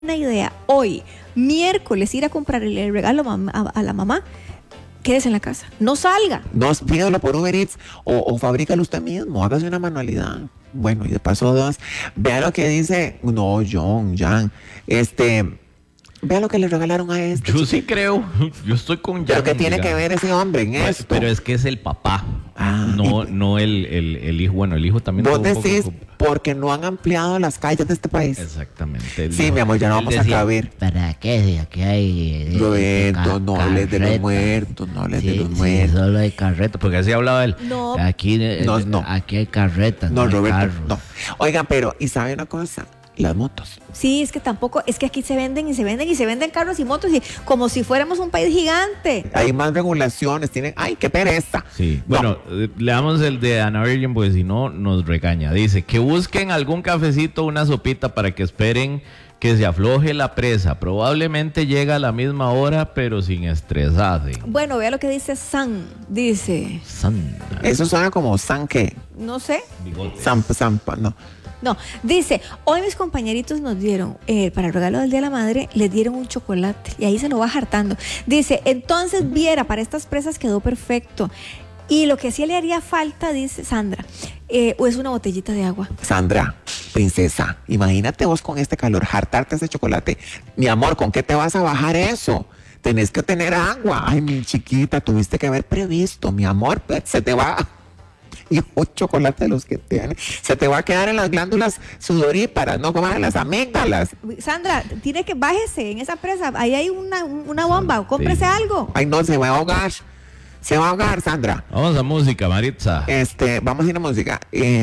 idea hoy, miércoles, ir a comprar el regalo a la mamá, quédese en la casa, no salga. No, pídalo por Uber Eats o fabrícalo usted mismo, hágase una manualidad. Bueno, y de paso dos, vea lo que dice, no, Jan, vea lo que le regalaron a este. Yo sí creo, yo estoy con Jan. Pero ¿qué tiene que ver ese hombre en esto? Pero es que es el papá, no el hijo. Bueno, el hijo también. Vos decís, porque no han ampliado las calles de este país. Exactamente. Sí, mi amor, ya no vamos a caber. ¿Para qué? Si aquí hay... Roberto, no hables de los muertos, no hables de los muertos. Solo hay carretas, porque así hablaba él. No. Aquí hay carretas, no, hay Roberto, carros. no. Oigan, pero, ¿y sabe una cosa? Las motos. Sí, es que tampoco, es que aquí se venden carros y motos y como si fuéramos un país gigante. Hay más regulaciones, tienen, ay, qué pereza. Sí, No. bueno, le damos el de Ana Virgen, porque si no nos regaña. Dice que busquen algún cafecito, una sopita para que esperen que se afloje la presa. Probablemente llega a la misma hora, pero sin estresarse. Bueno, vea lo que dice San, dice, Sandra. Eso suena como san qué. no sé. Bigotes. Zampa, no. No, dice, hoy mis compañeritos nos dieron, para el regalo del Día de la Madre, les dieron un chocolate y ahí se lo va hartando. Dice, entonces viera, para estas presas quedó perfecto. Y lo que sí le haría falta, dice Sandra, es una botellita de agua. Sandra, princesa, imagínate vos con este calor, hartarte ese chocolate. Mi amor, ¿con qué te vas a bajar eso? Tenés que tener agua. Ay, mi chiquita, tuviste que haber previsto, mi amor, se te va... Y un chocolate de los que tiene, se te va a quedar en las glándulas sudoríparas, no como en las amígdalas. Sandra, tiene que bájese en esa presa, ahí hay una bomba, cómprese algo. Ay, no, se va a ahogar. Se va a ahogar, Sandra. Vamos a música, Maritza. Vamos a ir a música.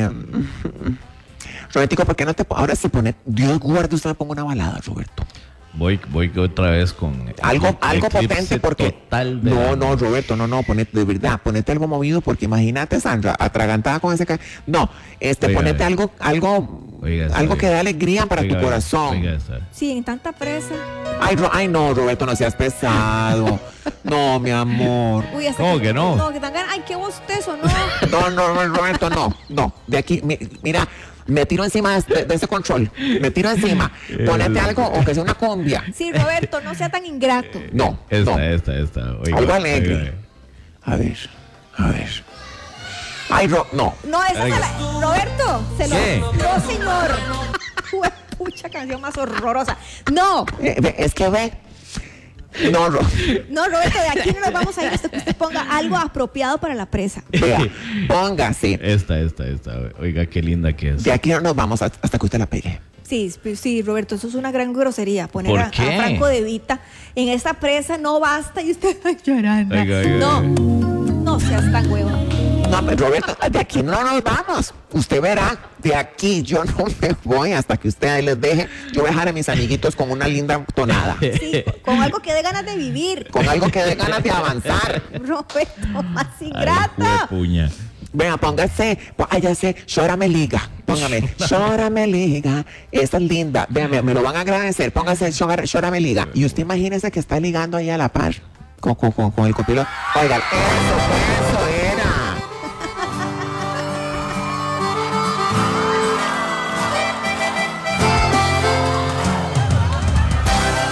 Robertico, ¿por qué no te ahora se pone, Dios guarde, usted me ponga una balada, Roberto? Voy otra vez con Algo Eclipse potente porque total de no, Roberto, no, ponete de verdad, ponete algo movido porque imagínate, Sandra, atragantada con ese no, Oiga, ponete algo Oiga, que dé alegría para tu corazón. Oiga, esa. Sí, en tanta presa. Ay, no, Roberto, no seas pesado. No, mi amor. Uy, hasta ¿Cómo que no? No, que tan ganas, ay, qué bostezo, no. No, Roberto, no. De aquí, mira, me tiro encima de ese control. Me tiro encima. Ponete algo, o que sea una cumbia. Sí, Roberto, no sea tan ingrato. No. Esta. Oiga, Algo alegre. oiga. A ver. Ay, no. No, esa es la... Roberto, se lo... ¿Qué? No, señor. Jue pucha canción más horrorosa. No, Es que ve. No, no, Roberto, de aquí no nos vamos a ir hasta que usted ponga algo apropiado para la presa. vea, póngase. Esta. Oiga, qué linda que es. De aquí no nos vamos hasta que usted la pegue. Sí, Roberto, eso es una gran grosería. Poner ¿Por a qué? Franco De Vita en esta presa no basta y usted está llorando. Oiga. No seas tan huevo. No, pero Roberto, de aquí no nos vamos. Usted verá, de aquí yo no me voy hasta que usted ahí les deje. Yo voy a dejar a mis amiguitos con una linda tonada. Sí, con algo que dé ganas de vivir. Con algo que dé ganas de avanzar. Roberto, más Ay, ingrato. puña. Vea, póngase, váyase, llórame liga. Póngame, llórame liga. Esa es linda. Véame, me lo van a agradecer. Póngase, llórame liga. Y usted imagínese que está ligando ahí a la par con el copiloto. Oigan, eso era.